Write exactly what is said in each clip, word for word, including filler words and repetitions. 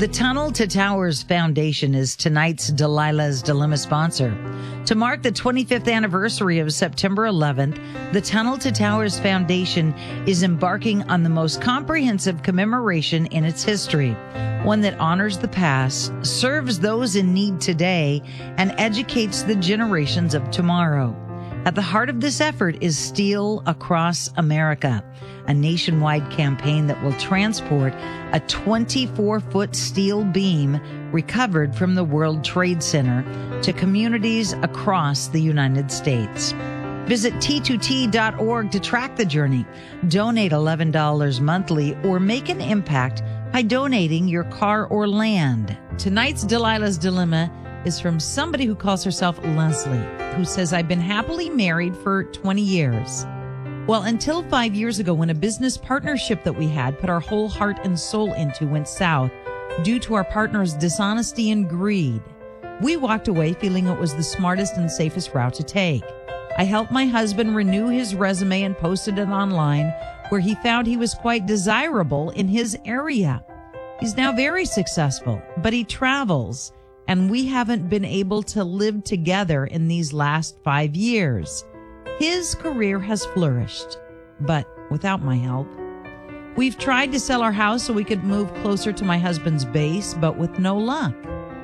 The Tunnel to Towers Foundation is tonight's Delilah's Dilemma sponsor. To mark the twenty-fifth anniversary of September eleventh, the Tunnel to Towers Foundation is embarking on the most comprehensive commemoration in its history, one that honors the past, serves those in need today, and educates the generations of tomorrow. At the heart of this effort is Steel Across America, a nationwide campaign that will transport a twenty-four foot steel beam recovered from the World Trade Center to communities across the United States. Visit T two T dot org to track the journey. Donate eleven dollars monthly or make an impact by donating your car or land. Tonight's Delilah's Dilemma is from somebody who calls herself Leslie, who says, I've been happily married for twenty years. Well, until five years ago, when a business partnership that we had put our whole heart and soul into went south due to our partner's dishonesty and greed. We walked away feeling it was the smartest and safest route to take. I helped my husband renew his resume and posted it online, where he found he was quite desirable in his area. He's now very successful, but he travels, and we haven't been able to live together in these last five years. His career has flourished, but without my help. We've tried to sell our house so we could move closer to my husband's base, but with no luck.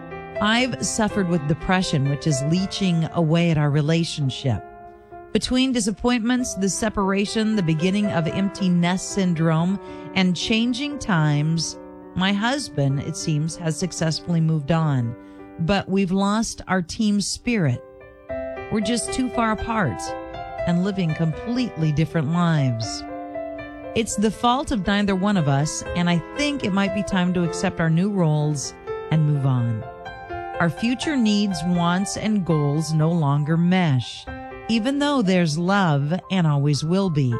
I've suffered with depression, which is leeching away at our relationship. Between disappointments, the separation, the beginning of empty nest syndrome, and changing times, my husband, it seems, has successfully moved on. But we've lost our team spirit. We're just too far apart and living completely different lives. It's the fault of neither one of us, and I think it might be time to accept our new roles and move on. Our future needs, wants, and goals no longer mesh, even though there's love and always will be.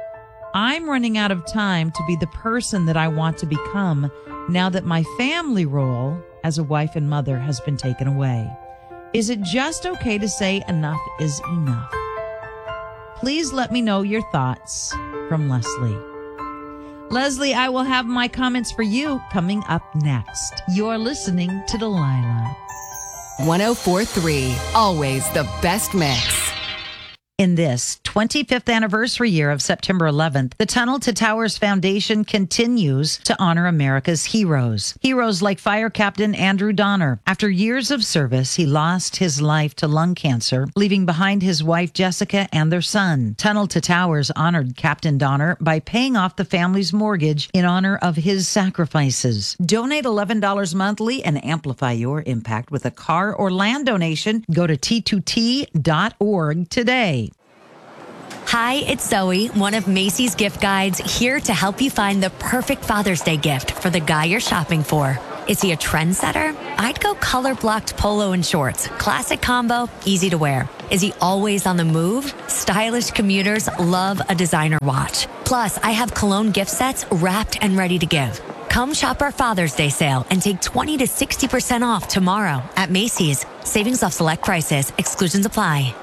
I'm running out of time to be the person that I want to become now that my family role as a wife and mother has been taken away. Is it just okay to say enough is enough? Please let me know your thoughts. From Leslie. Leslie, I will have my comments for you coming up next. You're listening to Delilah. one oh four point three, always the best mix. In this twenty-fifth anniversary year of September eleventh, the Tunnel to Towers Foundation continues to honor America's heroes. Heroes like Fire Captain Andrew Donner. After years of service, he lost his life to lung cancer, leaving behind his wife Jessica and their son. Tunnel to Towers honored Captain Donner by paying off the family's mortgage in honor of his sacrifices. Donate eleven dollars monthly and amplify your impact with a car or land donation. Go to T two T dot org today. Hi, it's Zoe, one of Macy's gift guides, here to help you find the perfect Father's Day gift for the guy you're shopping for. Is he a trendsetter? I'd go color-blocked polo and shorts. Classic combo, easy to wear. Is he always on the move? Stylish commuters love a designer watch. Plus, I have cologne gift sets wrapped and ready to give. Come shop our Father's Day sale and take twenty to sixty percent off tomorrow at Macy's. Savings off select prices. Exclusions apply.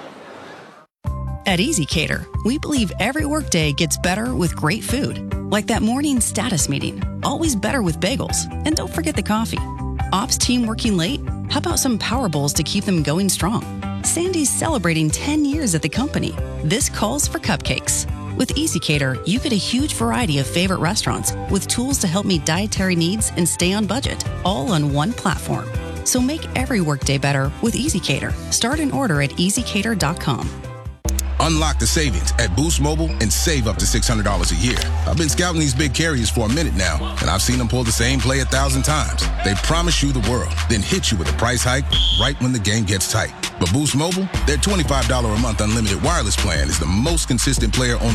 At EasyCater, we believe every workday gets better with great food. Like that morning status meeting, always better with bagels. And don't forget the coffee. Ops team working late? How about some Power Bowls to keep them going strong? Sandy's celebrating ten years at the company. This calls for cupcakes. With EasyCater, you get a huge variety of favorite restaurants with tools to help meet dietary needs and stay on budget, all on one platform. So make every workday better with EasyCater. Start an order at easy cater dot com. Unlock the savings at Boost Mobile and save up to six hundred dollars a year. I've been scouting these big carriers for a minute now, and I've seen them pull the same play a thousand times. They promise you the world, then hit you with a price hike right when the game gets tight. But Boost Mobile, their twenty-five dollars a month unlimited wireless plan is the most consistent player on